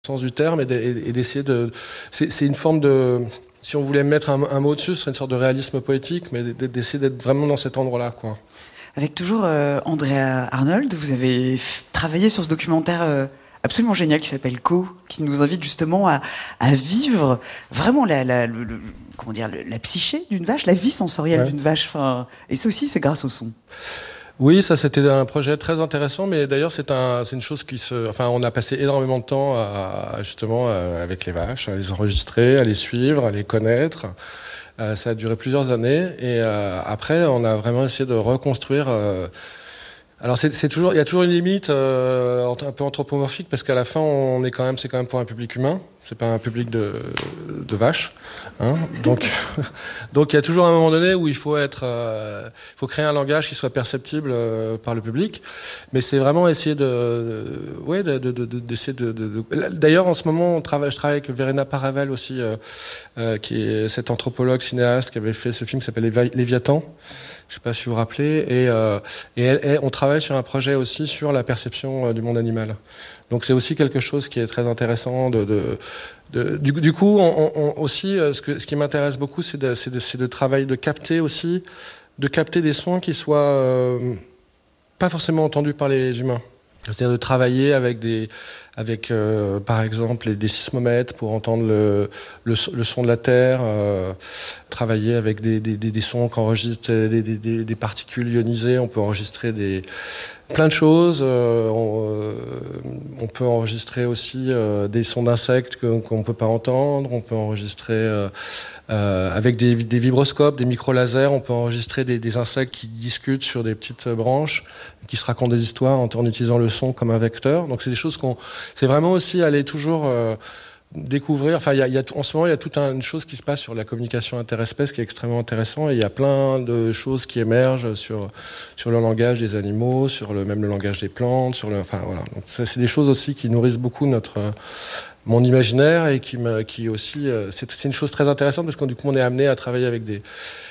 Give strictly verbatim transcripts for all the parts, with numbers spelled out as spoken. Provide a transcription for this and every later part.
sens du terme, et d'essayer de... C'est, c'est une forme de... Si on voulait mettre un, un mot dessus, ce serait une sorte de réalisme poétique, mais d'essayer d'être vraiment dans cet endroit-là, quoi. Avec toujours euh, Andrea Arnold, vous avez f- travaillé sur ce documentaire euh, absolument génial qui s'appelle Co, qui nous invite justement à, à vivre vraiment la, la, le, le, comment dire, le, la psyché d'une vache, la vie sensorielle ouais. d'une vache. Enfin, et ça aussi, c'est grâce au son. Oui, ça c'était un projet très intéressant, mais d'ailleurs c'est un, c'est une chose qui se, enfin on a passé énormément de temps à, justement à, avec les vaches, à les enregistrer, à les suivre, à les connaître. Euh, ça a duré plusieurs années et euh, après on a vraiment essayé de reconstruire. Euh, alors c'est, c'est toujours, il y a toujours une limite euh, un peu anthropomorphique parce qu'à la fin on est quand même, c'est quand même pour un public humain, c'est pas un public de, de vaches, hein. Donc, donc il y a toujours un moment donné où il faut être, euh, il faut créer un langage qui soit perceptible euh, par le public, mais c'est vraiment essayer de, de ouais, de, de, de, d'essayer de, de, de. D'ailleurs en ce moment on travaille, je travaille avec Verena Paravel aussi, euh, euh, qui est cette anthropologue cinéaste qui avait fait ce film qui s'appelle Léviathan. Je ne sais pas si vous vous rappelez, et, euh, et, et on travaille sur un projet aussi sur la perception euh, du monde animal. Donc c'est aussi quelque chose qui est très intéressant. De, de, de, du, du coup, on, on, aussi, euh, ce, que, ce qui m'intéresse beaucoup, c'est de, c'est, de, c'est de travailler, de capter aussi, de capter des sons qui soient euh, pas forcément entendus par les humains. C'est-à-dire de travailler avec des, avec euh, par exemple des sismomètres pour entendre le, le, le son de la terre, euh, travailler avec des, des, des, des sons qui enregistrent des, des, des particules ionisées, on peut enregistrer des, plein de choses, euh, on, euh, on peut enregistrer aussi euh, des sons d'insectes que, qu'on ne peut pas entendre, on peut enregistrer euh, euh, avec des, des vibroscopes, des micro-lasers, on peut enregistrer des, des insectes qui discutent sur des petites branches, qui se racontent des histoires en, en utilisant le son comme un vecteur. Donc c'est des choses qu'on... C'est vraiment aussi aller toujours euh, découvrir... Enfin, y a, y a, en ce moment, il y a toute un, une chose qui se passe sur la communication interespèce qui est extrêmement intéressant, et il y a plein de choses qui émergent sur, sur le langage des animaux, sur le, même le langage des plantes, sur le... Enfin, voilà. Donc ça, c'est des choses aussi qui nourrissent beaucoup notre... Euh, mon imaginaire, et qui, me, qui aussi... Euh, c'est, c'est une chose très intéressante parce que du coup, on est amené à travailler avec des...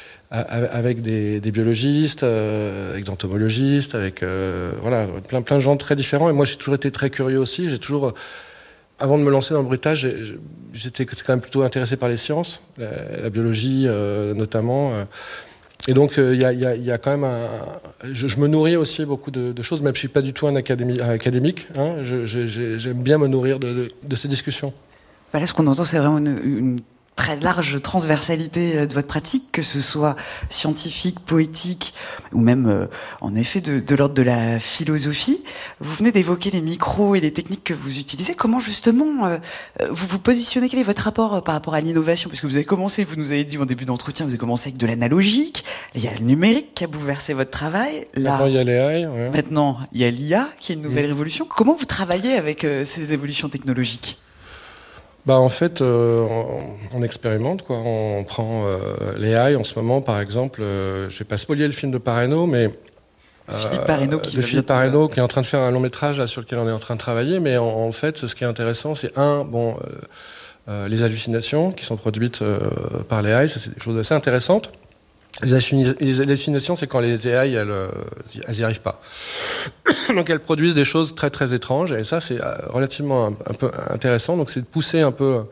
avec des, des biologistes, euh, avec des entomologistes, avec euh, voilà, plein, plein de gens très différents. Et moi, j'ai toujours été très curieux aussi. J'ai toujours, avant de me lancer dans le bruitage, j'étais quand même plutôt intéressé par les sciences, la, la biologie euh, notamment. Et donc, il euh, y, a, y, a, y a quand même un... Je, je me nourris aussi beaucoup de, de choses, même si je ne suis pas du tout un académi, académique. Hein, je, je, j'aime bien me nourrir de, de, de ces discussions. Bah là, ce qu'on entend, c'est vraiment une... une... très large transversalité de votre pratique, que ce soit scientifique, poétique, ou même, euh, en effet, de, de l'ordre de la philosophie. Vous venez d'évoquer les micros et les techniques que vous utilisez. Comment, justement, euh, vous vous positionnez? Quel est votre rapport euh, par rapport à l'innovation? Parce que vous avez commencé, vous nous avez dit en début d'entretien, vous avez commencé avec de l'analogique. Il y a le numérique qui a bouleversé votre travail. Là, maintenant, il y a l'A I. Ouais. Maintenant, il y a l'I A qui est une nouvelle mmh. révolution. Comment vous travaillez avec euh, ces évolutions technologiques? Bah en fait, euh, on, on expérimente, quoi. On prend euh, l'A I en ce moment, par exemple. Euh, je vais pas spoiler le film de Pareno, mais euh, Philippe Pareno qui, de Philippe Pareno qui est en train de faire un long métrage là, sur lequel on est en train de travailler. Mais en, en fait, ce qui est intéressant, c'est un, bon, euh, euh, les hallucinations qui sont produites euh, par l'A I, ça c'est des choses assez intéressantes. Les hallucinations, c'est quand les A I, elles, elles y arrivent pas. Donc elles produisent des choses très très étranges, et ça c'est relativement un, un peu intéressant. Donc c'est de pousser un peu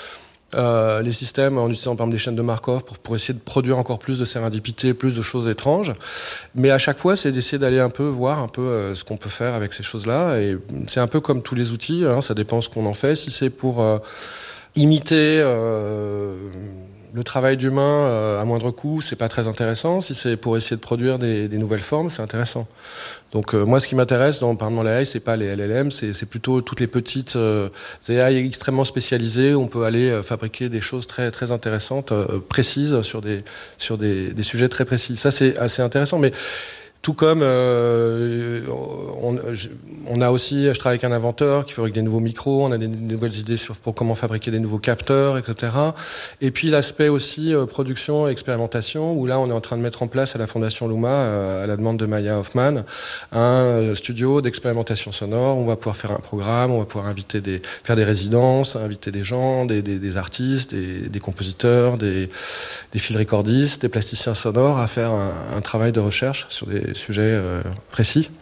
euh, les systèmes en utilisant par exemple des chaînes de Markov pour, pour essayer de produire encore plus de sérendipité, plus de choses étranges. Mais à chaque fois, c'est d'essayer d'aller un peu voir un peu euh, ce qu'on peut faire avec ces choses-là. Et c'est un peu comme tous les outils, hein, ça dépend ce qu'on en fait. Si c'est pour euh, imiter euh, le travail d'humain euh, à moindre coût, c'est pas très intéressant. Si c'est pour essayer de produire des, des nouvelles formes, c'est intéressant. Donc euh, moi, ce qui m'intéresse dans parlant de l'A I, c'est pas les L L M, c'est, c'est plutôt toutes les petites euh, A I extrêmement spécialisées où on peut aller euh, fabriquer des choses très très intéressantes, euh, précises sur des sur des, des sujets très précis. Ça, c'est assez intéressant, mais tout comme euh, on, on a aussi, je travaille avec un inventeur qui fabrique des nouveaux micros, on a des, des nouvelles idées sur pour comment fabriquer des nouveaux capteurs, et cetera. Et puis l'aspect aussi euh, production et expérimentation, où là on est en train de mettre en place à la Fondation Luma, euh, à la demande de Maya Hoffman, un euh, studio d'expérimentation sonore. On va pouvoir faire un programme, on va pouvoir inviter des, faire des résidences, inviter des gens, des, des, des artistes, des, des compositeurs, des, des field recordistes, des plasticiens sonores à faire un, un travail de recherche sur des sujets euh, précis.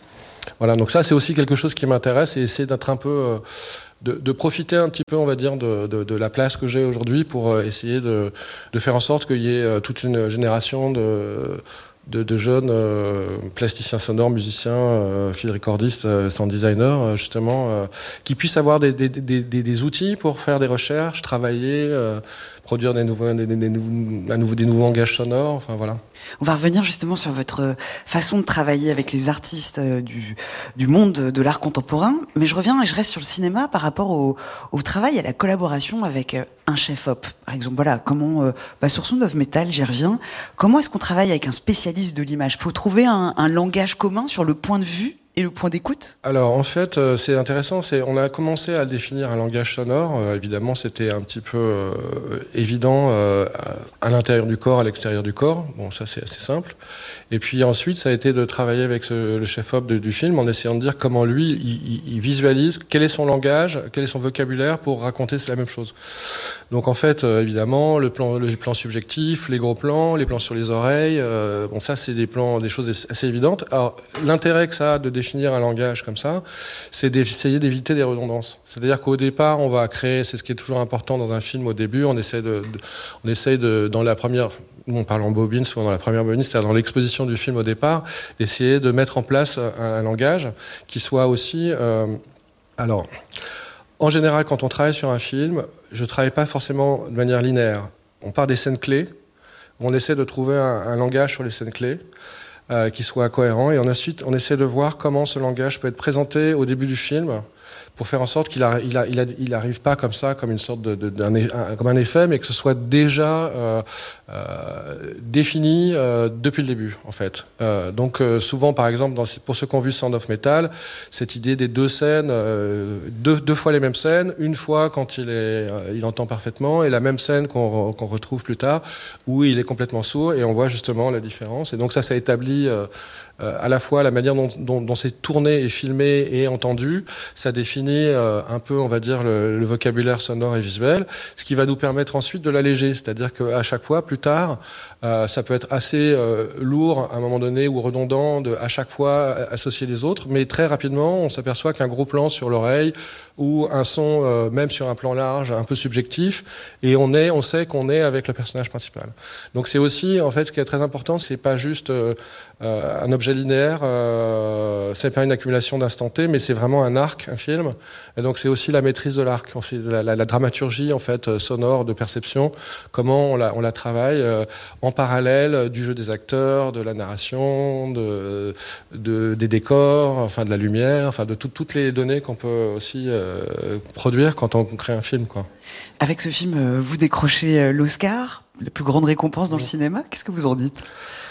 Voilà, donc ça c'est aussi quelque chose qui m'intéresse et essayer d'être un peu, euh, de, de profiter un petit peu, on va dire, de, de, de la place que j'ai aujourd'hui pour euh, essayer de, de faire en sorte qu'il y ait euh, toute une génération de, de, de jeunes euh, plasticiens sonores, musiciens, euh, field recordistes, euh, sound designers, euh, justement, euh, qui puissent avoir des, des, des, des, des outils pour faire des recherches, travailler, euh, produire des nouveaux, des, des, des, nouveaux, à nouveau, des nouveaux langages sonores, enfin voilà. On va revenir justement sur votre façon de travailler avec les artistes du, du monde de l'art contemporain, mais je reviens et je reste sur le cinéma par rapport au, au travail, à la collaboration avec un chef-op. Par exemple, voilà, comment, bah sur Sound of Metal, j'y reviens, comment est-ce qu'on travaille avec un spécialiste de l'image ? Il faut trouver un, un langage commun sur le point de vue et le point d'écoute ? Alors en fait, c'est intéressant, c'est, on a commencé à définir un langage sonore. Euh, évidemment, c'était un petit peu euh, évident euh, à l'intérieur du corps, à l'extérieur du corps. Bon, ça c'est assez simple. Et puis ensuite, ça a été de travailler avec ce, le chef-op de, du film en essayant de dire comment lui, il, il visualise, quel est son langage, quel est son vocabulaire pour raconter c'est la même chose. Donc en fait, euh, évidemment, le plan, le plan subjectif, les gros plans, les plans sur les oreilles, euh, bon ça c'est des plans, des choses assez évidentes. Alors l'intérêt que ça a de définir un langage comme ça, c'est d'essayer d'éviter des redondances. C'est-à-dire qu'au départ, on va créer, c'est ce qui est toujours important dans un film au début, on essaie de, de on essaye de, dans la première, nous on parle en bobine, souvent dans la première bobine, c'est-à-dire dans l'exposition du film au départ, d'essayer de mettre en place un, un langage qui soit aussi, euh, alors, en général, quand on travaille sur un film, je ne travaille pas forcément de manière linéaire. On part des scènes clés, on essaie de trouver un, un langage sur les scènes clés, Euh, qui soit cohérent, et ensuite on essaie de voir comment ce langage peut être présenté au début du film pour faire en sorte qu'il a, il a, il a, il arrive pas comme ça, comme une sorte de, de d'un, un, comme un effet, mais que ce soit déjà euh, euh, défini euh, depuis le début, en fait. Euh, donc euh, souvent, par exemple, dans, pour ceux qui ont vu Sound of Metal, cette idée des deux scènes, euh, deux, deux fois les mêmes scènes, une fois quand il est, euh, il entend parfaitement, et la même scène qu'on, qu'on retrouve plus tard où il est complètement sourd, et on voit justement la différence. Et donc ça, ça établit euh, euh, à la fois la manière dont, dont, dont c'est tourné et filmé et entendu. Ça définit euh, un peu, on va dire, le, le vocabulaire sonore et visuel, ce qui va nous permettre ensuite de l'alléger. C'est-à-dire qu'à chaque fois, plus tard, euh, ça peut être assez euh, lourd à un moment donné ou redondant de à chaque fois associer les autres, mais très rapidement, on s'aperçoit qu'un gros plan sur l'oreille ou un son, euh, même sur un plan large, un peu subjectif, et on est, on sait qu'on est avec le personnage principal. Donc c'est aussi, en fait, ce qui est très important, c'est pas juste euh, euh, un objet linéaire, euh, c'est pas une accumulation d'instant T, mais c'est vraiment un arc, un film. Et donc c'est aussi la maîtrise de l'arc, en fait, la, la, la dramaturgie en fait sonore, de perception, comment on la, on la travaille euh, en parallèle du jeu des acteurs, de la narration, de, de des décors, enfin de la lumière, enfin de tout, toutes les données qu'on peut aussi euh, produire quand on crée un film, quoi. Avec ce film, vous décrochez l'Oscar, la plus grande récompense dans oui. le cinéma. Qu'est-ce que vous en dites ?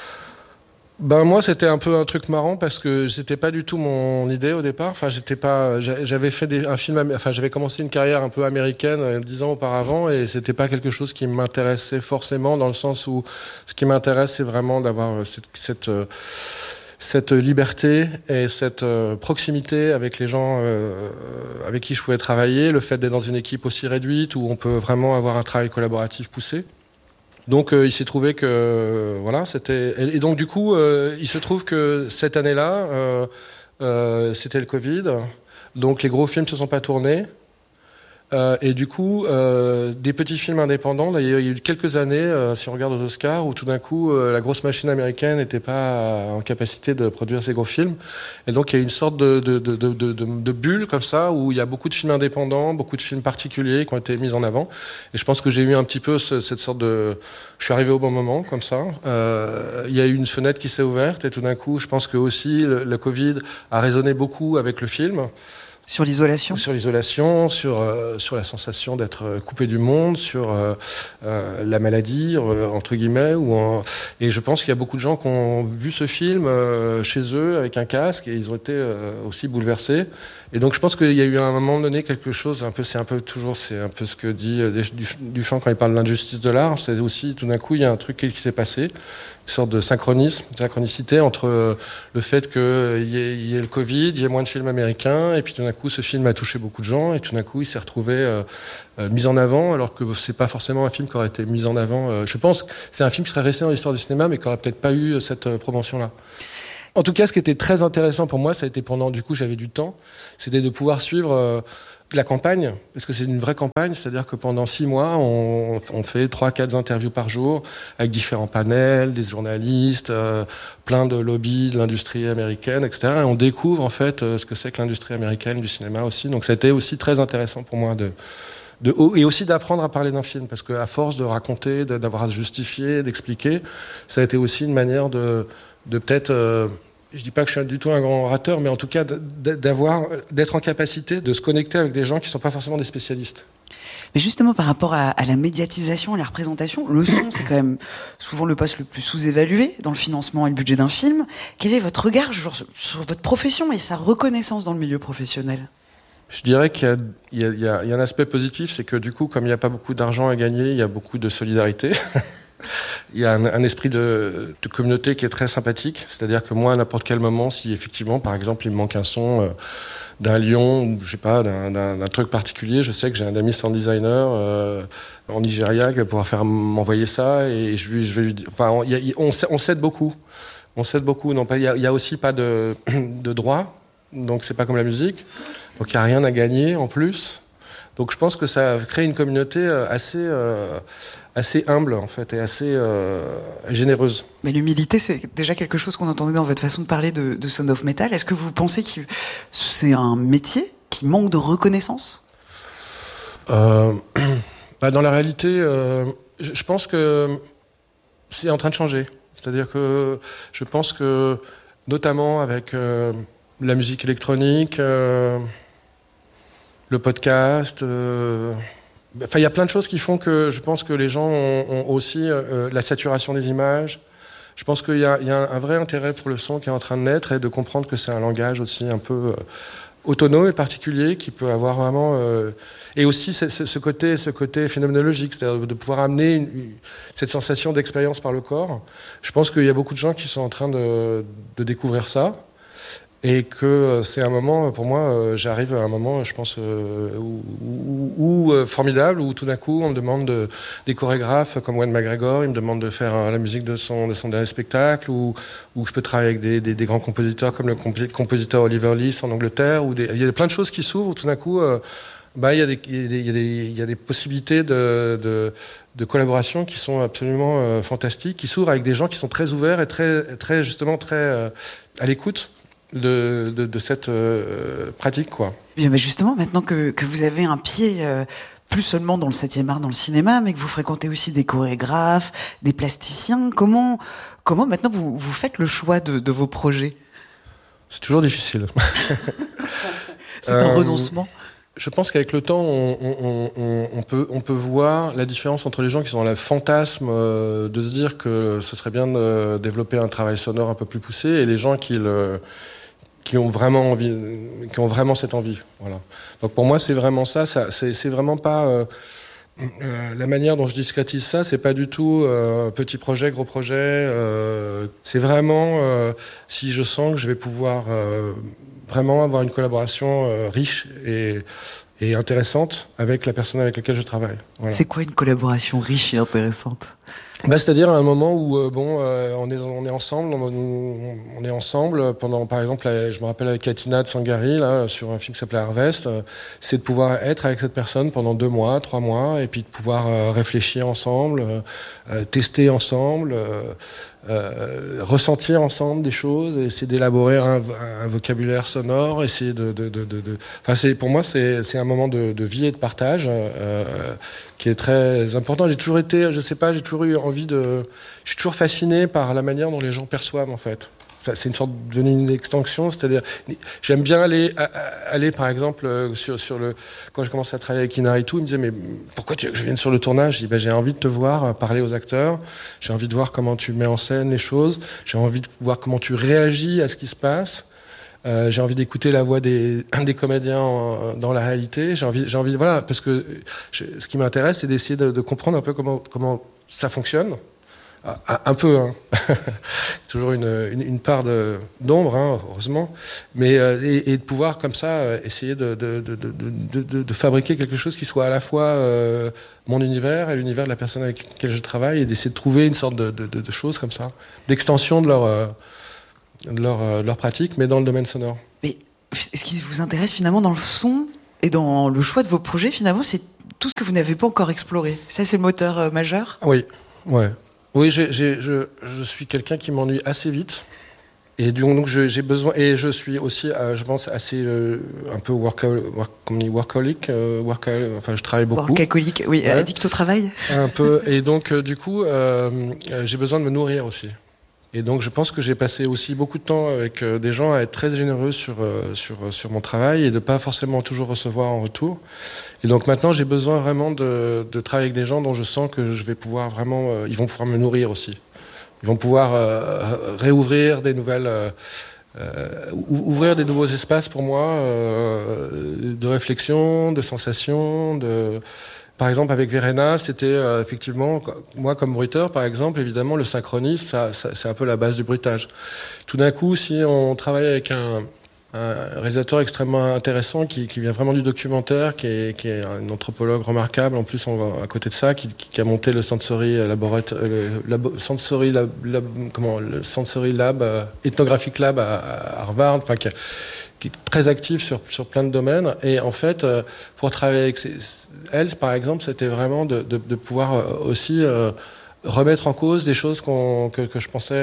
Ben moi c'était un peu un truc marrant parce que c'était pas du tout mon idée au départ. Enfin j'étais pas, j'avais fait des, un film, enfin j'avais commencé une carrière un peu américaine dix ans auparavant et c'était pas quelque chose qui m'intéressait forcément dans le sens où ce qui m'intéresse c'est vraiment d'avoir cette, cette cette liberté et cette euh, proximité avec les gens euh, avec qui je pouvais travailler, le fait d'être dans une équipe aussi réduite où on peut vraiment avoir un travail collaboratif poussé. Donc euh, il s'est trouvé que euh, voilà, c'était et, et donc du coup euh, il se trouve que cette année-là euh, euh, c'était le Covid, donc les gros films se sont pas tournés. Euh, et du coup, euh, des petits films indépendants, là, il y a eu quelques années, euh, si on regarde aux Oscars, où tout d'un coup, euh, la grosse machine américaine n'était pas en capacité de produire ces gros films. Et donc, il y a eu une sorte de, de, de, de, de, de bulle comme ça, où il y a beaucoup de films indépendants, beaucoup de films particuliers qui ont été mis en avant. Et je pense que j'ai eu un petit peu ce, cette sorte de... Je suis arrivé au bon moment, comme ça. Euh, il y a eu une fenêtre qui s'est ouverte, et tout d'un coup, je pense que aussi, le, le Covid a résonné beaucoup avec le film. Sur l'isolation Sur l'isolation, sur, euh, sur la sensation d'être coupé du monde, sur euh, euh, la maladie, euh, entre guillemets. Ou en... Et je pense qu'il y a beaucoup de gens qui ont vu ce film euh, chez eux avec un casque et ils ont été euh, aussi bouleversés. Et donc je pense qu'il y a eu à un moment donné quelque chose, un peu, c'est un peu toujours, c'est un peu ce que dit euh, Duchamp quand il parle de l'injustice de l'art. C'est aussi, tout d'un coup, il y a un truc qui s'est passé, une sorte de synchronisme, de synchronicité entre euh, le fait qu'il y, y ait le Covid, il y ait moins de films américains, et puis tout d'un coup, ce film a touché beaucoup de gens, et tout d'un coup, il s'est retrouvé euh, euh, mis en avant, alors que c'est pas forcément un film qui aurait été mis en avant. Euh, je pense que c'est un film qui serait resté dans l'histoire du cinéma, mais qui aurait peut-être pas eu cette euh, promotion-là. En tout cas, ce qui était très intéressant pour moi, ça a été pendant, du coup, j'avais du temps, c'était de pouvoir suivre euh, la campagne, parce que c'est une vraie campagne, c'est-à-dire que pendant six mois, on, on fait trois, quatre interviews par jour, avec différents panels, des journalistes, euh, plein de lobbies de l'industrie américaine, et cetera. Et on découvre, en fait, euh, ce que c'est que l'industrie américaine du cinéma aussi. Donc, ça a été aussi très intéressant pour moi de... De, et aussi d'apprendre à parler d'un film, parce qu'à force de raconter, de, d'avoir à se justifier, d'expliquer, ça a été aussi une manière de, de peut-être, euh, je dis pas que je suis du tout un grand orateur, mais en tout cas d'avoir, d'être en capacité de se connecter avec des gens qui sont pas forcément des spécialistes. Mais justement, par rapport à, à la médiatisation et la représentation, le son, c'est quand même souvent le poste le plus sous-évalué dans le financement et le budget d'un film. Quel est votre regard sur, sur votre profession et sa reconnaissance dans le milieu professionnel ? Je dirais qu'il y a, il y a, il y a, il y a un aspect positif, c'est que du coup, comme il n'y a pas beaucoup d'argent à gagner, il y a beaucoup de solidarité. Il y a un, un esprit de, de communauté qui est très sympathique. C'est-à-dire que moi, à n'importe quel moment, si effectivement, par exemple, il me manque un son euh, d'un lion ou je sais pas, d'un, d'un, d'un truc particulier, je sais que j'ai un ami sound designer euh, en Nigeria qui va pouvoir faire m'envoyer ça et je, je vais lui dire. Enfin, on, y a, on, on s'aide beaucoup. On s'aide beaucoup. Non, pas, il y a, il y a aussi pas de, de droit, donc c'est pas comme la musique. Donc il n'y a rien à gagner en plus. Donc je pense que ça crée une communauté assez, euh, assez humble en fait et assez euh, généreuse. Mais l'humilité, c'est déjà quelque chose qu'on entendait dans votre façon de parler de, de Sound of Metal. Est-ce que vous pensez que c'est un métier qui manque de reconnaissance ? euh, bah Dans la réalité, euh, je pense que c'est en train de changer. C'est-à-dire que je pense que notamment avec euh, la musique électronique, euh, le podcast. Euh... Enfin, il y a plein de choses qui font que je pense que les gens ont, ont aussi euh, la saturation des images. Je pense qu'il y a, il y a un vrai intérêt pour le son qui est en train de naître et de comprendre que c'est un langage aussi un peu euh, autonome et particulier qui peut avoir vraiment... Euh... Et aussi ce, ce, côté, ce côté phénoménologique, c'est-à-dire de pouvoir amener une, une, cette sensation d'expérience par le corps. Je pense qu'il y a beaucoup de gens qui sont en train de, de découvrir ça. Et que c'est un moment, pour moi, j'arrive à un moment, je pense, où, où, où formidable, où tout d'un coup, on me demande de, des chorégraphes comme Wayne McGregor, il me demande de faire la musique de son, de son dernier spectacle, où, où je peux travailler avec des, des, des grands compositeurs comme le compositeur Oliver Lees en Angleterre, où des, il y a plein de choses qui s'ouvrent, où tout d'un coup, euh, bah, il y a des, il y a des, il y a des, il y a des possibilités de, de, de collaboration qui sont absolument euh, fantastiques, qui s'ouvrent avec des gens qui sont très ouverts et très, très justement, très euh, à l'écoute De, de, de cette euh, pratique, quoi. Bien, mais justement, maintenant que, que vous avez un pied euh, plus seulement dans le septième art, dans le cinéma, mais que vous fréquentez aussi des chorégraphes, des plasticiens, comment, comment maintenant vous, vous faites le choix de, de vos projets ? C'est toujours difficile. C'est un euh, renoncement. Je pense qu'avec le temps, on, on, on, on, peut, on peut voir la différence entre les gens qui sont dans le fantasme euh, de se dire que ce serait bien de développer un travail sonore un peu plus poussé et les gens qui le... qui ont vraiment envie, qui ont vraiment cette envie. Voilà. Donc pour moi, c'est vraiment ça. ça c'est, c'est vraiment pas euh, euh, la manière dont je discrétise ça. C'est pas du tout euh, petit projet, gros projet. Euh, c'est vraiment euh, si je sens que je vais pouvoir euh, vraiment avoir une collaboration euh, riche et, et intéressante avec la personne avec laquelle je travaille. Voilà. C'est quoi une collaboration riche et intéressante ? Bah, c'est-à-dire à un moment où euh, bon, euh, on est on est ensemble, on, on est ensemble pendant, par exemple, là, je me rappelle avec Katina de Sangari là sur un film qui s'appelait Harvest, euh, c'est de pouvoir être avec cette personne pendant deux mois, trois mois, et puis de pouvoir euh, réfléchir ensemble, euh, euh, tester ensemble, euh, euh, ressentir ensemble des choses, et essayer d'élaborer un, un vocabulaire sonore, essayer de, de, de, de, de... Enfin, c'est pour moi c'est c'est un moment de, de vie et de partage. Euh, qui est très important. J'ai toujours été, je sais pas, j'ai toujours eu envie de... Je suis toujours fasciné par la manière dont les gens perçoivent, en fait. Ça, c'est une sorte de une extension, c'est-à-dire... J'aime bien aller, à, aller par exemple, sur, sur le... Quand j'ai commencé à travailler avec Inaritu, il me disait, mais pourquoi tu veux que je vienne sur le tournage ? Je dis, ben, j'ai envie de te voir parler aux acteurs, j'ai envie de voir comment tu mets en scène les choses, j'ai envie de voir comment tu réagis à ce qui se passe. Euh, j'ai envie d'écouter la voix des, des comédiens en, dans la réalité. J'ai envie, j'ai envie, voilà, parce que je, ce qui m'intéresse, c'est d'essayer de, de comprendre un peu comment, comment ça fonctionne. Ah, un peu, hein. Toujours une, une, une part de, d'ombre, hein, heureusement. Mais euh, et, et de pouvoir comme ça essayer de, de, de, de, de, de fabriquer quelque chose qui soit à la fois euh, mon univers et l'univers de la personne avec laquelle je travaille, et d'essayer de trouver une sorte de, de, de, de choses comme ça, d'extension de leur euh, de leur, euh, de leur pratique, mais dans le domaine sonore. Mais ce qui vous intéresse finalement dans le son et dans le choix de vos projets, finalement, c'est tout ce que vous n'avez pas encore exploré. Ça, c'est le moteur euh, majeur ? Oui, ouais. Oui, j'ai, j'ai, je, je suis quelqu'un qui m'ennuie assez vite. Et donc, je, j'ai besoin. Et je suis aussi, euh, je pense, assez. Euh, un peu workaholic. Work, workaholic, euh, workaholic enfin, je travaille beaucoup. Workaholic, oui, ouais. Addict au travail. Un peu. Et donc, euh, du coup, euh, j'ai besoin de me nourrir aussi. Et donc, je pense que j'ai passé aussi beaucoup de temps avec des gens à être très généreux sur, sur, sur mon travail et de pas forcément toujours recevoir en retour. Et donc, maintenant, j'ai besoin vraiment de, de travailler avec des gens dont je sens que je vais pouvoir vraiment... Euh, ils vont pouvoir me nourrir aussi. Ils vont pouvoir euh, réouvrir des nouvelles... Euh, euh, ouvrir des nouveaux espaces pour moi euh, de réflexion, de sensations, de... Par exemple, avec Verena, c'était euh, effectivement, moi comme bruiteur, par exemple, évidemment, le synchronisme, ça, ça, c'est un peu la base du bruitage. Tout d'un coup, si on travaille avec un, un réalisateur extrêmement intéressant qui, qui vient vraiment du documentaire, qui est, qui est un anthropologue remarquable, en plus, on, à côté de ça, qui, qui a monté le Sensory Laboratoire, le, le Sensory Lab, Lab, comment, le Sensory Lab, euh, Ethnographic Lab à, à Harvard, enfin, qui a, qui est très active sur, sur plein de domaines. Et en fait, euh, pour travailler avec ces, elle, par exemple, c'était vraiment de, de, de pouvoir euh, aussi euh, remettre en cause des choses qu'on, que, que je pensais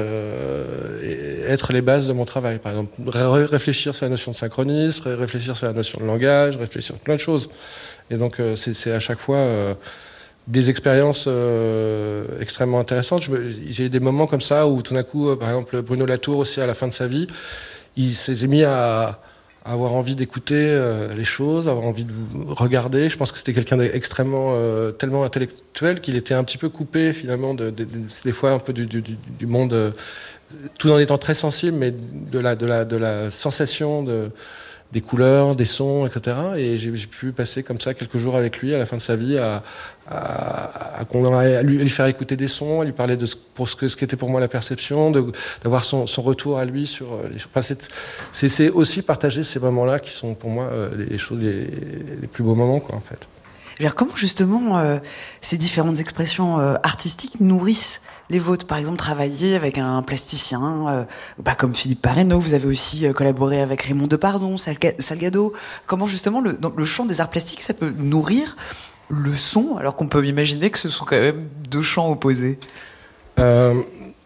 euh, être les bases de mon travail. Par exemple, ré- réfléchir sur la notion de synchronisme, réfléchir sur la notion de langage, réfléchir sur plein de choses. Et donc, euh, c'est, c'est à chaque fois... Euh, des expériences euh, extrêmement intéressantes. Je, j'ai eu des moments comme ça où tout d'un coup, euh, par exemple, Bruno Latour aussi à la fin de sa vie, il s'est mis à, à avoir envie d'écouter euh, les choses, avoir envie de regarder. Je pense que c'était quelqu'un d'extrêmement, euh, tellement intellectuel qu'il était un petit peu coupé finalement de, de, de, des fois un peu du, du, du monde, euh, tout en étant très sensible, mais de la, de la, de la sensation de des couleurs, des sons, et cetera. Et j'ai, j'ai pu passer comme ça quelques jours avec lui à la fin de sa vie à, à, à, à, à lui, à lui faire écouter des sons, à lui parler de ce, pour ce, que, ce qu'était pour moi la perception, de, d'avoir son, son retour à lui sur les choses. Enfin, c'est, c'est, c'est aussi partager ces moments-là qui sont pour moi euh, les, choses, les, les plus beaux moments, quoi, en fait. Alors, comment justement euh, ces différentes expressions euh, artistiques nourrissent les vôtres? Par exemple, travailler avec un plasticien, euh, bah, comme Philippe Parreno, vous avez aussi euh, collaboré avec Raymond Depardon, Salgado. Comment justement le, dans le champ des arts plastiques, ça peut nourrir le son, alors qu'on peut imaginer que ce sont quand même deux champs opposés? euh,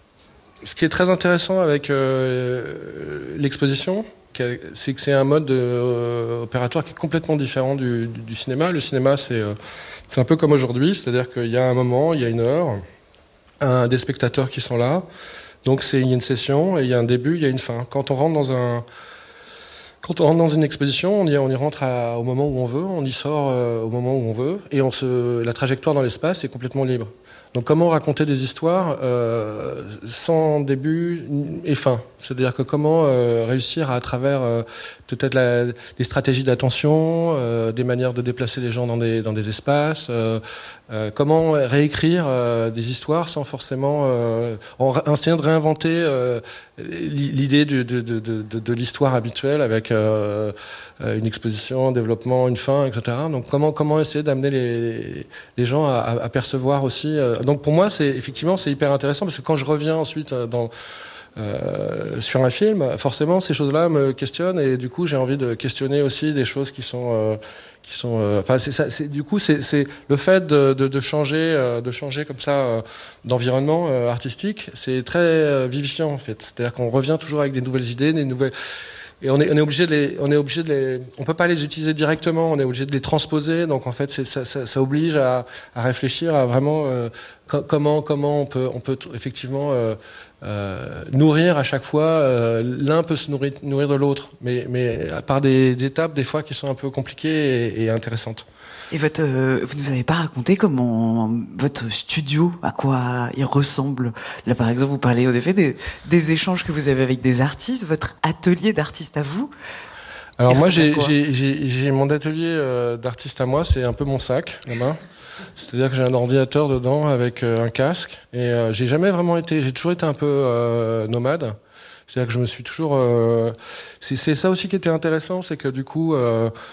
Ce qui est très intéressant avec euh, l'exposition, c'est que c'est un mode de, euh, opératoire qui est complètement différent du, du, du cinéma. Le cinéma, c'est, euh, c'est un peu comme aujourd'hui, c'est-à-dire qu'il y a un moment, il y a une heure, un, des spectateurs qui sont là, donc c'est, il y a une session, et il y a un début, il y a une fin. Quand on rentre dans, un, quand on rentre dans une exposition, on y, on y rentre à, au moment où on veut, on y sort euh, au moment où on veut, et on se, la trajectoire dans l'espace est complètement libre. Donc comment raconter des histoires euh, sans début et fin? C'est-à-dire que comment euh, réussir à, à travers euh, peut-être la, des stratégies d'attention, euh, des manières de déplacer les gens dans des, dans des espaces, euh, euh, comment réécrire euh, des histoires sans forcément... Euh, en essayant de réinventer euh, l'idée de, de, de, de, de l'histoire habituelle avec euh, une exposition, un développement, une fin, et cetera. Donc comment, comment essayer d'amener les, les gens à, à percevoir aussi... Euh, donc pour moi, c'est, effectivement, c'est hyper intéressant parce que quand je reviens ensuite dans... Euh, sur un film, forcément ces choses-là me questionnent et du coup j'ai envie de questionner aussi des choses qui sont, euh, qui sont, euh, enfin c'est ça, c'est du coup c'est, c'est le fait de, de, de changer, euh, de changer comme ça euh, d'environnement euh, artistique, c'est très euh, vivifiant en fait. C'est-à-dire qu'on revient toujours avec des nouvelles idées, des nouvelles. Et on est, on est obligé de les, on est obligé de les, on peut pas les utiliser directement, on est obligé de les transposer. Donc en fait, c'est, ça, ça, ça oblige à, à réfléchir à vraiment euh, co- comment, comment on peut, on peut t- effectivement euh, euh, nourrir à chaque fois. Euh, l'un peut se nourrir, nourrir de l'autre, mais, mais par des, des étapes des fois qui sont un peu compliquées et, et intéressantes. Et votre, euh, vous nous avez pas raconté comment votre studio, à quoi il ressemble. Là, par exemple, vous parlez au effet des, des échanges que vous avez avec des artistes, votre atelier d'artiste à vous. Alors moi, j'ai, j'ai, j'ai, j'ai mon atelier euh, d'artiste à moi, c'est un peu mon sac, la main. C'est-à-dire que j'ai un ordinateur dedans avec euh, un casque. Et euh, j'ai jamais vraiment été, j'ai toujours été un peu euh, nomade. C'est-à-dire que je me suis toujours... Euh, c'est, c'est ça aussi qui était intéressant, c'est que du coup... Euh,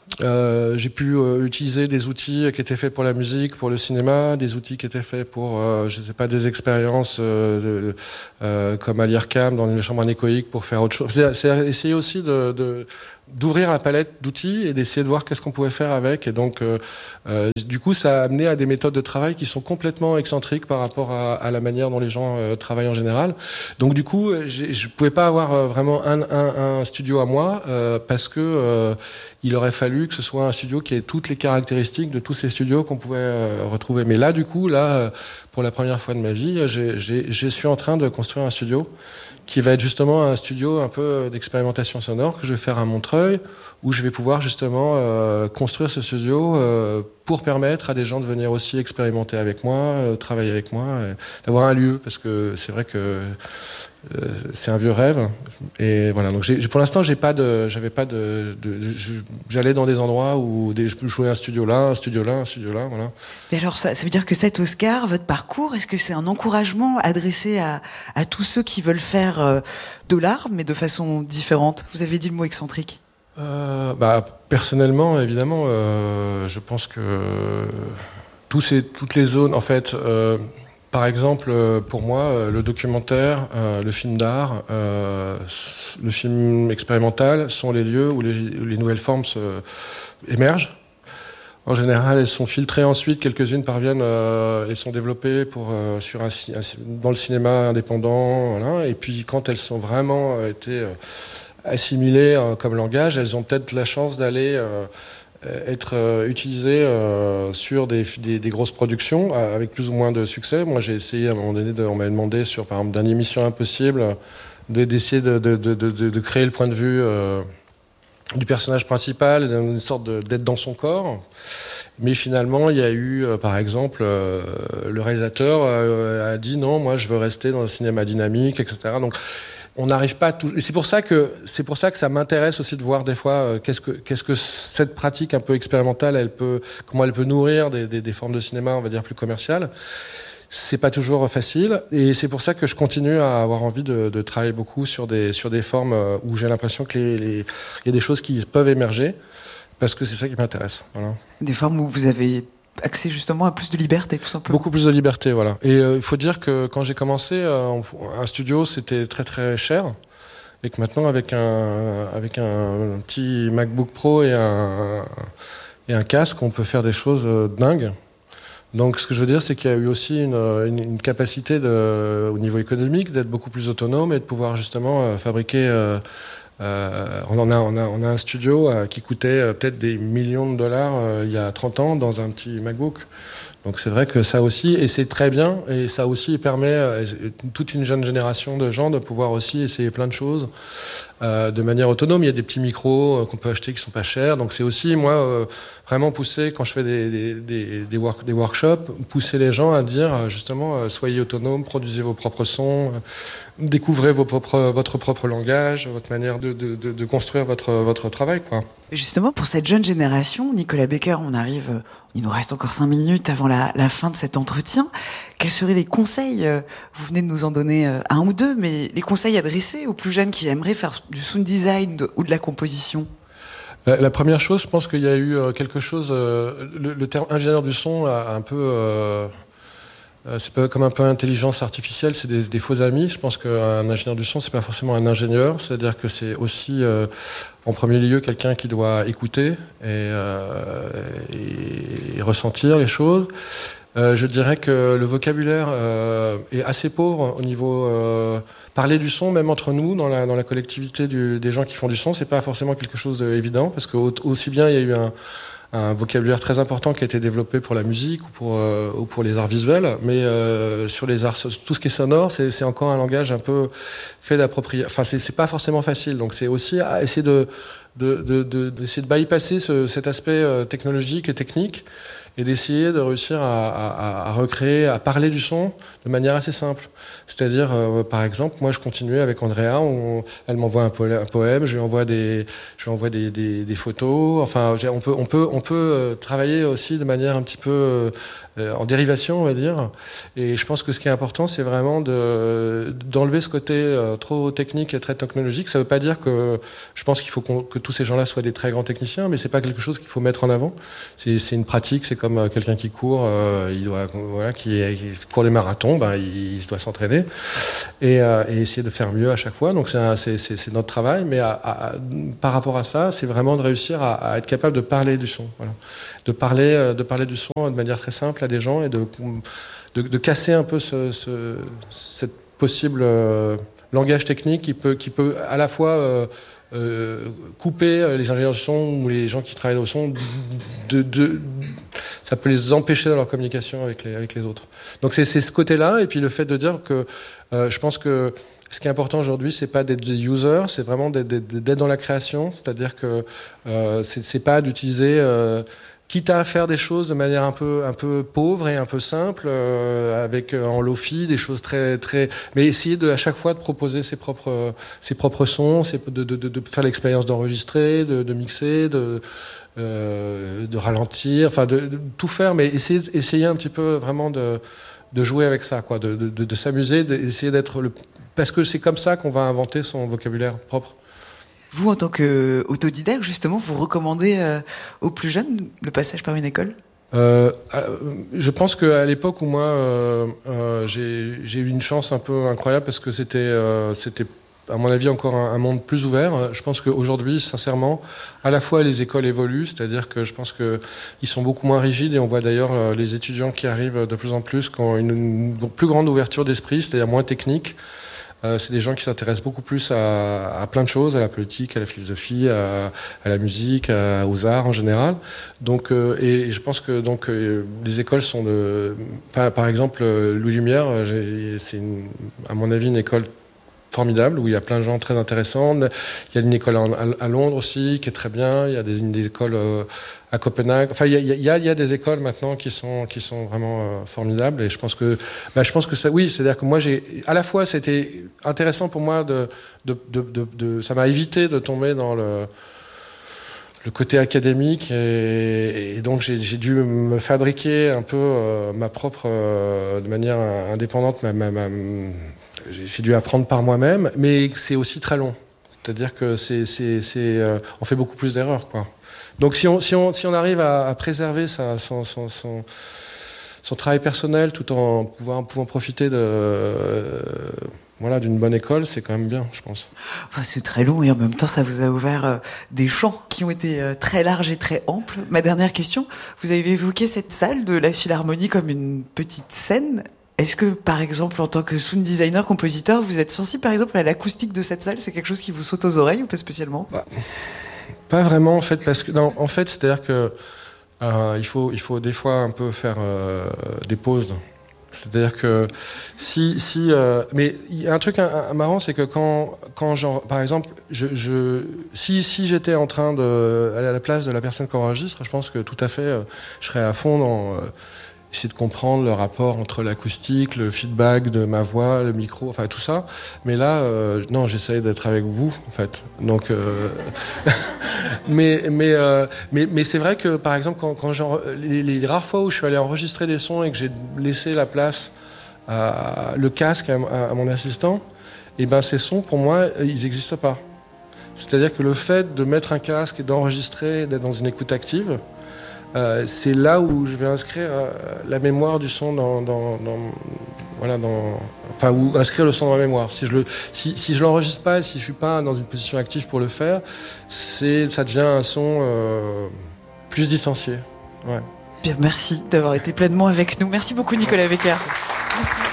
Euh, j'ai pu euh, utiliser des outils qui étaient faits pour la musique, pour le cinéma, des outils qui étaient faits pour, euh, je sais pas, des expériences euh, de, euh, comme à l'I R C A M dans une chambre anéchoïque pour faire autre chose. C'est, c'est essayer aussi de, de, d'ouvrir la palette d'outils et d'essayer de voir qu'est-ce qu'on pouvait faire avec. Et donc, euh, euh, du coup, ça a amené à des méthodes de travail qui sont complètement excentriques par rapport à, à la manière dont les gens euh, travaillent en général. Donc, du coup, j'ai, je pouvais pas avoir euh, vraiment un, un, un studio à moi euh, parce que euh, il aurait fallu que ce soit un studio qui ait toutes les caractéristiques de tous ces studios qu'on pouvait euh, retrouver. Mais là, du coup, là, euh, pour la première fois de ma vie, j'ai, j'ai, je suis en train de construire un studio qui va être justement un studio un peu d'expérimentation sonore que je vais faire à Montreuil, où je vais pouvoir justement euh, construire ce studio euh, pour permettre à des gens de venir aussi expérimenter avec moi, euh, travailler avec moi, euh, d'avoir un lieu, parce que c'est vrai que euh, c'est un vieux rêve. Et voilà. Donc j'ai, pour l'instant, j'ai pas de, j'avais pas de, de je, j'allais dans des endroits où des, je jouais un studio là, un studio là, un studio là, voilà. Et alors ça, ça veut dire que cet Oscar, votre parcours, est-ce que c'est un encouragement adressé à, à tous ceux qui veulent faire euh, de l'art, mais de façon différente? Vous avez dit le mot excentrique. Euh, bah, personnellement, évidemment, euh, je pense que tous ces, toutes les zones, en fait, euh, par exemple, pour moi, le documentaire, euh, le film d'art, euh, le film expérimental sont les lieux où les, où les nouvelles formes se, émergent. En général, elles sont filtrées ensuite, quelques-unes parviennent euh, et sont développées pour, euh, sur un, un, dans le cinéma indépendant. Voilà. Et puis, quand elles sont vraiment euh, été euh, assimilées euh, comme langage, elles ont peut-être la chance d'aller euh, être euh, utilisées euh, sur des, des, des grosses productions euh, avec plus ou moins de succès. Moi, j'ai essayé à un moment donné, de, on m'avait demandé sur, par exemple, d'une Mission Impossible, de, d'essayer de, de, de, de, de créer le point de vue euh, du personnage principal, une sorte de, d'être dans son corps. Mais finalement, il y a eu, euh, par exemple, euh, le réalisateur euh, a dit non, moi, je veux rester dans un cinéma dynamique, et cetera. Donc, on n'arrive pas à tout. Et c'est pour ça que c'est pour ça que ça m'intéresse aussi de voir des fois euh, qu'est-ce que qu'est-ce que cette pratique un peu expérimentale, elle peut comment elle peut nourrir des, des, des formes de cinéma, on va dire plus commerciales. C'est pas toujours facile, et c'est pour ça que je continue à avoir envie de, de travailler beaucoup sur des sur des formes où j'ai l'impression que les, les il y a des choses qui peuvent émerger, parce que c'est ça qui m'intéresse. Voilà. Des formes où vous avez accès justement à plus de liberté, tout simplement. Beaucoup plus de liberté, voilà. Et il euh, faut dire que quand j'ai commencé, euh, un studio, c'était très très cher. Et que maintenant, avec un, avec un petit MacBook Pro et un, et un casque, on peut faire des choses euh, dingues. Donc ce que je veux dire, c'est qu'il y a eu aussi une, une, une capacité de, au niveau économique d'être beaucoup plus autonome et de pouvoir justement euh, fabriquer... Euh, Euh, on, en a, on, a, on a un studio euh, qui coûtait euh, peut-être des millions de dollars euh, il y a trente ans dans un petit MacBook. Donc c'est vrai que ça aussi, et c'est très bien, et ça aussi permet euh, toute une jeune génération de gens de pouvoir aussi essayer plein de choses euh, de manière autonome. Il y a des petits micros euh, qu'on peut acheter qui sont pas chers. Donc c'est aussi, moi, euh, vraiment pousser, quand je fais des, des, des, des, work, des workshops, pousser les gens à dire justement, euh, soyez autonomes, produisez vos propres sons, euh, découvrez vos propres, votre propre langage, votre manière de, de, de, de construire votre, votre travail, quoi. Justement, pour cette jeune génération, Nicolas Becker, on arrive, il nous reste encore cinq minutes avant la, la fin de cet entretien. Quels seraient les conseils, vous venez de nous en donner un ou deux, mais les conseils adressés aux plus jeunes qui aimeraient faire du sound design de, ou de la composition? La, la première chose, je pense qu'il y a eu quelque chose, le, le terme ingénieur du son a un peu... Euh, c'est pas comme un peu intelligence artificielle, c'est des, des faux amis. Je pense qu'un ingénieur du son, c'est pas forcément un ingénieur, c'est-à-dire que c'est aussi, euh, en premier lieu, quelqu'un qui doit écouter et, euh, et, et ressentir les choses. Euh, je dirais que le vocabulaire euh, est assez pauvre au niveau euh, parler du son, même entre nous, dans la, dans la collectivité du, des gens qui font du son, c'est pas forcément quelque chose d'évident, parce que aussi bien il y a eu un un vocabulaire très important qui a été développé pour la musique ou pour, euh, ou pour les arts visuels, mais euh, sur les arts, tout ce qui est sonore, c'est, c'est encore un langage un peu fait d'appropriation. Enfin, c'est, c'est pas forcément facile. Donc, c'est aussi à essayer de, de, de, de, d'essayer de bypasser ce, cet aspect euh, technologique et technique, et d'essayer de réussir à, à, à recréer, à parler du son de manière assez simple. C'est-à-dire, euh, par exemple, moi je continuais avec Andrea, on, elle m'envoie un, po- un poème, je lui envoie des, je lui envoie des, des, des photos. Enfin, on peut, on peut, on peut euh, travailler aussi de manière un petit peu euh, en dérivation, on va dire. Et je pense que ce qui est important, c'est vraiment de, d'enlever ce côté euh, trop technique et très technologique. Ça ne veut pas dire que je pense qu'il faut qu'on, que tous ces gens-là soient des très grands techniciens, mais c'est pas quelque chose qu'il faut mettre en avant. C'est, c'est une pratique, c'est comme quelqu'un qui court, euh, il doit, voilà, qui, qui court des marathons, ben, il, il doit s'entraîner et, euh, et essayer de faire mieux à chaque fois. Donc c'est, un, c'est, c'est, c'est notre travail, mais à, à, par rapport à ça, c'est vraiment de réussir à, à être capable de parler du son, voilà. de parler, de parler du son de manière très simple à des gens et de, de, de casser un peu ce, ce, cette possible euh, langage technique qui peut, qui peut à la fois euh, euh, couper les ingénieurs du son ou les gens qui travaillent au son, de, de, ça peut les empêcher dans leur communication avec les, avec les autres. Donc c'est, c'est ce côté-là, et puis le fait de dire que euh, je pense que ce qui est important aujourd'hui, c'est pas d'être des users, c'est vraiment d'être, d'être dans la création, c'est-à-dire que euh, c'est, c'est pas d'utiliser euh, quitte à faire des choses de manière un peu un peu pauvre et un peu simple, euh, avec en lofi des choses très très, mais essayer de à chaque fois de proposer ses propres ses propres sons, ses, de, de, de faire l'expérience d'enregistrer, de, de mixer, de euh, de ralentir, enfin de, de tout faire, mais essayer essayer un petit peu vraiment de de jouer avec ça, quoi, de de, de s'amuser, d'essayer d'être le, parce que c'est comme ça qu'on va inventer son vocabulaire propre. Vous, en tant qu'autodidacte, justement, vous recommandez euh, aux plus jeunes le passage par une école ? euh, Je pense qu'à l'époque où moi, euh, euh, j'ai, j'ai eu une chance un peu incroyable parce que c'était, euh, c'était à mon avis, encore un, un monde plus ouvert. Je pense qu'aujourd'hui, sincèrement, à la fois les écoles évoluent, c'est-à-dire que je pense qu'ils sont beaucoup moins rigides, et on voit d'ailleurs euh, les étudiants qui arrivent de plus en plus qui ont une, une plus grande ouverture d'esprit, c'est-à-dire moins technique. Euh, c'est des gens qui s'intéressent beaucoup plus à, à plein de choses, à la politique, à la philosophie, à, à la musique, à, aux arts en général. Donc, euh, et, et je pense que donc euh, les écoles sont de, enfin, par exemple, Louis Lumière, j'ai, c'est une, à mon avis une école formidable où il y a plein de gens très intéressants. Il y a une école à, à Londres aussi qui est très bien. Il y a des, des écoles euh, à Copenhague. Enfin, il y, a, il, y a, il y a des écoles maintenant qui sont qui sont vraiment euh, formidables. Et je pense que, bah, je pense que ça, oui, c'est-à-dire que moi, j'ai, à la fois, c'était intéressant pour moi de, de, de, de, de ça m'a évité de tomber dans le le côté académique, et, et donc j'ai, j'ai dû me fabriquer un peu euh, ma propre, euh, de manière indépendante, ma, ma, ma j'ai dû apprendre par moi-même, mais c'est aussi très long. C'est-à-dire que c'est, c'est, c'est, euh, on fait beaucoup plus d'erreurs, quoi. Donc si on, si on, si on arrive à, à préserver sa, son, son, son, son travail personnel tout en pouvant, pouvant profiter de, euh, voilà, d'une bonne école, c'est quand même bien, je pense. Enfin, c'est très long et en même temps, ça vous a ouvert euh, des champs qui ont été euh, très larges et très amples. Ma dernière question, vous avez évoqué cette salle de la Philharmonie comme une petite scène. Est-ce que, par exemple, en tant que sound designer, compositeur, vous êtes sensible, par exemple, à l'acoustique de cette salle ? C'est quelque chose qui vous saute aux oreilles ou pas spécialement ? Bah, pas vraiment, en fait, parce que, non, en fait, c'est-à-dire que euh, il faut, il faut des fois un peu faire euh, des pauses. C'est-à-dire que si, si, euh, mais il y a un truc un, un, marrant, c'est que quand, quand genre, par exemple, je, je, si, si j'étais en train de, à la place de la personne qui enregistre, je pense que tout à fait, euh, je serais à fond dans euh, essayer de comprendre le rapport entre l'acoustique, le feedback de ma voix, le micro, enfin tout ça. Mais là, euh, non, j'essaye d'être avec vous, en fait. Donc, euh... mais, mais, euh, mais, mais c'est vrai que, par exemple, quand, quand genre, les, les rares fois où je suis allé enregistrer des sons et que j'ai laissé la place à le casque à, à, à mon assistant, et ben ces sons, pour moi, ils n'existent pas. C'est-à-dire que le fait de mettre un casque et d'enregistrer, d'être dans une écoute active, Euh, c'est là où je vais inscrire euh, la mémoire du son dans, dans, dans voilà, dans, enfin, ou inscrire le son dans la mémoire. Si je le, si, si je l'enregistre pas, si je suis pas dans une position active pour le faire, c'est, ça devient un son euh, plus distancié. Ouais. Bien, merci d'avoir été pleinement avec nous. Merci beaucoup, Nicolas Becker. Merci.